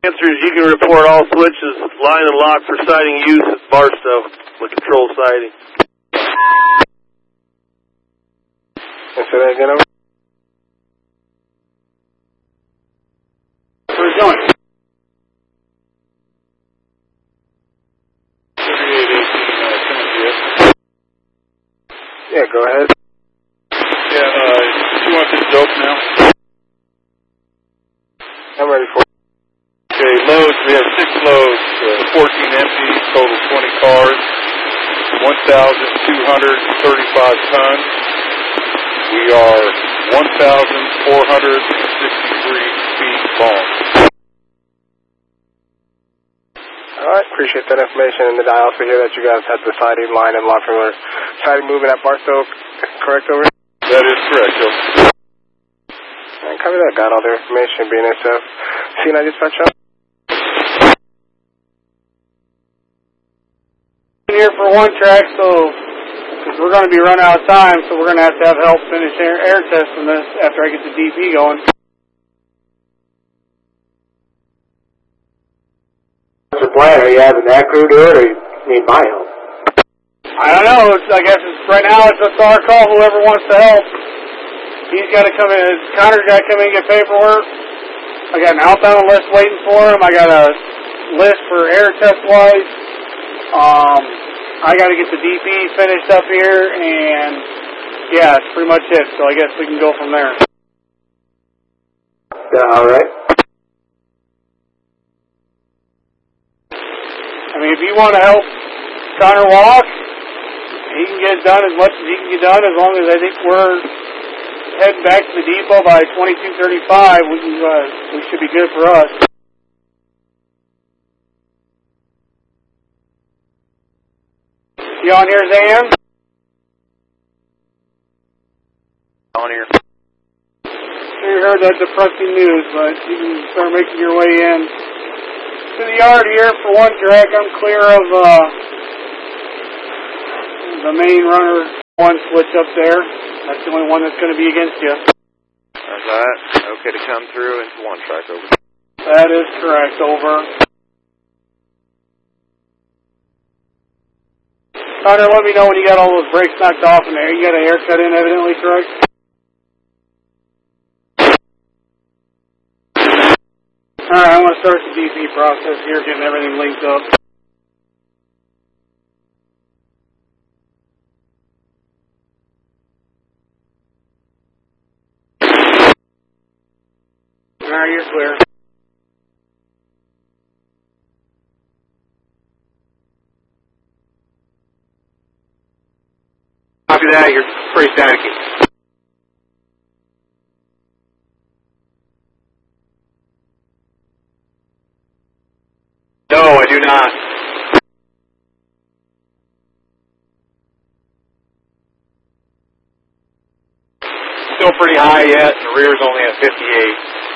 Answer is you can report all switches, line and lock for sighting use at Barstow with control sighting. Say that again, over. Where are you going? Yeah, go ahead. Yeah, you want this dope now? I'm ready for it. Okay, loads, we have 6 loads, 14 empties, total 20 cars, 1,235 tons. We are 1,463 feet long. Alright, appreciate that information. And I also hear that you guys had the siding line and lock for siding movement at Barstow, correct, over? That is correct, Joe. And cover that, got all the information, BNSF. C9 dispatch up. Here for one track, so because we're going to be running out of time, so we're going to have help finish air testing this after I get the DP going. What's the plan? Are you having that crew do it, or you need my help? I don't know. I guess right now it's our call. Whoever wants to help, he's got to come in. Connor's got to come in and get paperwork. I got an outbound list waiting for him. I got a list for air test wise. I got to get the DP finished up here, and yeah, that's pretty much it. So I guess we can go from there. All right. I mean, if you want to help Connor walk, he can get done as much as he can get done, as long as I think we're heading back to the depot by 22:35. We should be good for us. You on here, Zan? On here. Sure you heard that depressing news, but you can start making your way in to the yard here for one track. I'm clear of the main runner one switch up there. That's the only one that's going to be against you. That's that. Okay to come through into one track, over. That is correct, over. Connor, let me know when you got all those brakes knocked off in there. You got a haircut in, evidently, correct? Alright, I'm going to start the DP process here, getting everything linked up. Alright, you're clear. Copy that, you're pretty staticky. No, I do not. Still pretty high yet, the rear's only at 58.